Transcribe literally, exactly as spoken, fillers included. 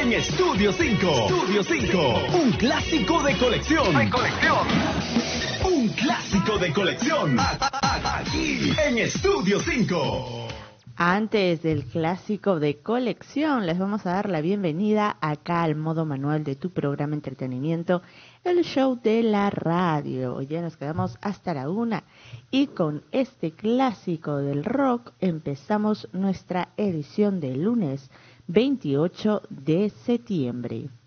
en Estudio cinco. Estudio cinco, un clásico de colección. ¡De colección! Un clásico de colección. Aquí en Estudio cinco. Antes del clásico de colección, les vamos a dar la bienvenida acá al modo manual de tu programa entretenimiento, el show de la radio. Ya nos quedamos hasta la una y con este clásico del rock empezamos nuestra edición del lunes veintiocho de septiembre.